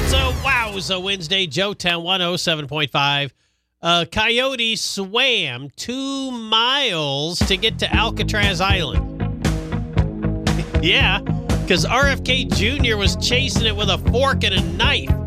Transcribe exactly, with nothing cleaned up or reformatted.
It's a wowza Wednesday, Joetown one oh seven point five. Uh, Coyote swam two miles to get to Alcatraz Island. Yeah, because R F K Junior was chasing it with a fork and a knife.